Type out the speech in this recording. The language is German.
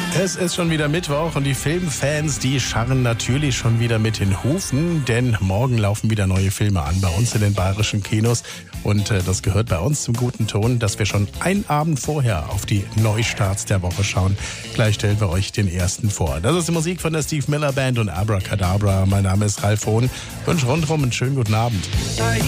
Es ist schon wieder Mittwoch und die Filmfans, die scharren natürlich schon wieder mit den Hufen, denn morgen laufen wieder neue Filme an bei uns in den bayerischen Kinos. Und das gehört bei uns zum guten Ton, dass wir schon einen Abend vorher auf die Neustarts der Woche schauen. Gleich stellen wir euch den ersten vor. Das ist die Musik von der Steve Miller Band und Abracadabra. Mein Name ist Ralf Hohn. Ich wünsche rundherum einen schönen guten Abend.